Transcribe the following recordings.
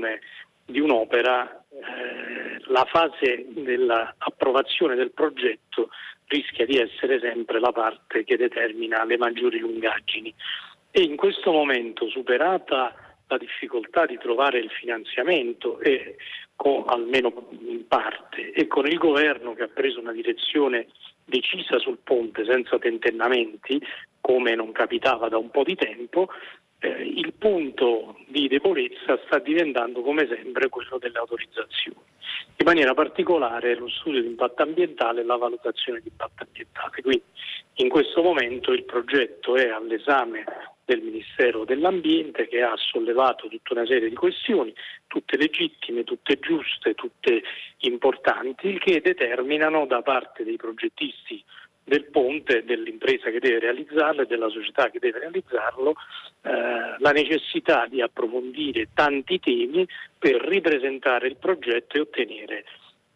realizzazione di un'opera la fase dell'approvazione del progetto rischia di essere sempre la parte che determina le maggiori lungaggini, e in questo momento, superata la difficoltà di trovare il finanziamento, e almeno in parte, e con il governo che ha preso una direzione decisa sul ponte senza tentennamenti, come non capitava da un po' di tempo, il punto di debolezza sta diventando come sempre quello delle autorizzazioni, in maniera particolare lo studio di impatto ambientale e la valutazione di impatto ambientale. Quindi in questo momento il progetto è all'esame del Ministero dell'Ambiente, che ha sollevato tutta una serie di questioni, tutte legittime, tutte giuste, tutte importanti, che determinano da parte dei progettisti del ponte, dell'impresa che deve realizzarlo e della società che deve realizzarlo, la necessità di approfondire tanti temi per ripresentare il progetto e ottenere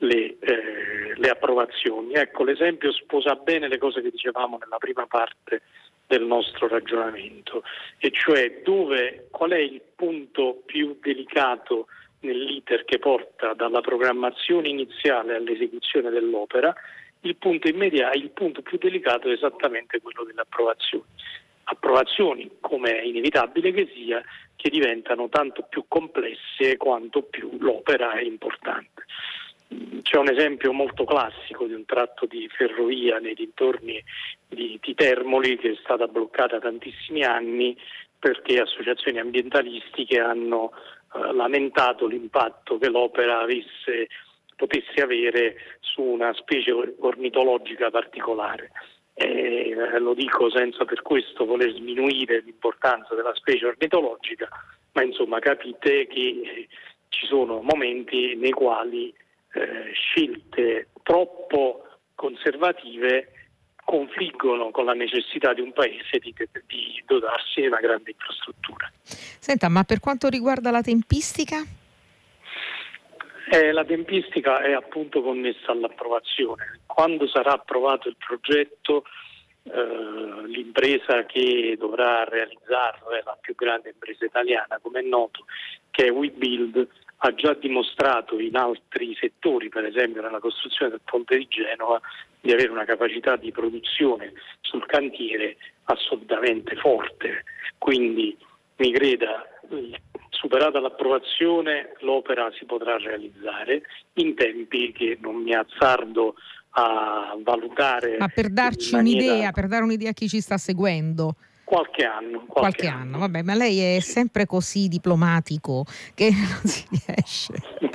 le approvazioni. Ecco, l'esempio sposa bene le cose che dicevamo nella prima parte del nostro ragionamento, e cioè qual è il punto più delicato nell'iter che porta dalla programmazione iniziale all'esecuzione dell'opera. Il punto più delicato è esattamente quello delle approvazioni, come è inevitabile che sia, che diventano tanto più complesse quanto più l'opera è importante. C'è un esempio molto classico di un tratto di ferrovia nei dintorni di Termoli, che è stata bloccata tantissimi anni perché associazioni ambientalistiche hanno lamentato l'impatto che l'opera potesse avere su una specie ornitologica particolare. Lo dico senza per questo voler sminuire l'importanza della specie ornitologica, ma insomma capite che ci sono momenti nei quali scelte troppo conservative confliggono con la necessità di un paese di dotarsi di una grande infrastruttura. Senta, ma per quanto riguarda la tempistica? La tempistica è appunto connessa all'approvazione. Quando sarà approvato il progetto, l'impresa che dovrà realizzarlo è la più grande impresa italiana, come è noto, che è Webuild. Ha già dimostrato in altri settori, per esempio nella costruzione del ponte di Genova, di avere una capacità di produzione sul cantiere assolutamente forte. Quindi mi creda, superata l'approvazione, l'opera si potrà realizzare in tempi che non mi azzardo a valutare. Ma per darci un'idea, per dare un'idea a chi ci sta seguendo. Qualche anno. Vabbè, ma lei è sempre così diplomatico che non si riesce.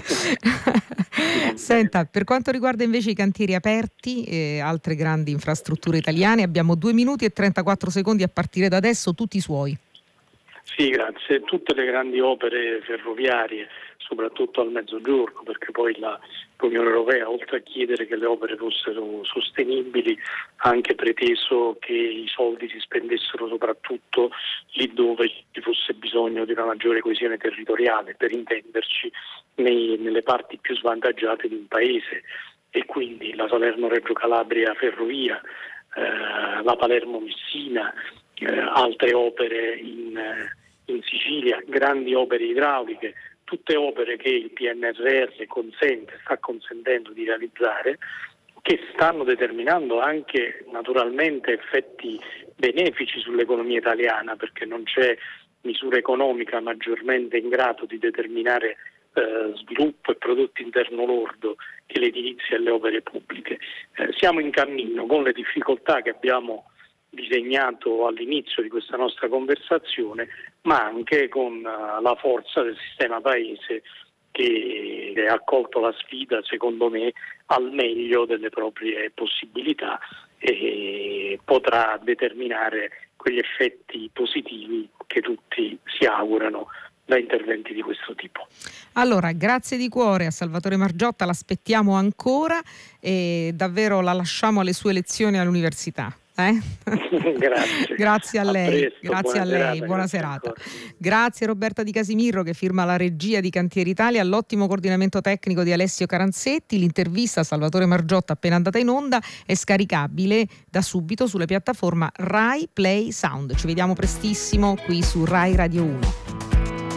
Senta, per quanto riguarda invece i cantieri aperti e altre grandi infrastrutture italiane, abbiamo 2 minuti e 34 secondi a partire da adesso, tutti suoi. Sì, grazie. Tutte le grandi opere ferroviarie, soprattutto al Mezzogiorno, perché poi l'Unione Europea, oltre a chiedere che le opere fossero sostenibili, ha anche preteso che i soldi si spendessero soprattutto lì dove ci fosse bisogno di una maggiore coesione territoriale, per intenderci nelle parti più svantaggiate di un paese, e quindi la Salerno-Reggio Calabria ferrovia, la Palermo-Messina, altre opere in Sicilia, grandi opere idrauliche, tutte opere che il PNRR sta consentendo di realizzare, che stanno determinando anche naturalmente effetti benefici sull'economia italiana, perché non c'è misura economica maggiormente in grado di determinare sviluppo e prodotto interno lordo che l'edilizia e le opere pubbliche. Siamo in cammino, con le difficoltà che abbiamo disegnato all'inizio di questa nostra conversazione, ma anche con la forza del sistema paese, che ha accolto la sfida, secondo me, al meglio delle proprie possibilità, e potrà determinare quegli effetti positivi che tutti si augurano da interventi di questo tipo. Allora, grazie di cuore a Salvatore Margiotta, l'aspettiamo ancora e davvero la lasciamo alle sue lezioni all'università. Grazie. Grazie a lei, Presto, buona serata. Grazie Roberta Di Casimirro, che firma la regia di Cantieri Italia, all'ottimo coordinamento tecnico di Alessio Caranzetti. L'intervista a Salvatore Margiotta appena andata in onda è scaricabile da subito sulle piattaforme Rai Play Sound. Ci vediamo prestissimo qui su Rai Radio 1.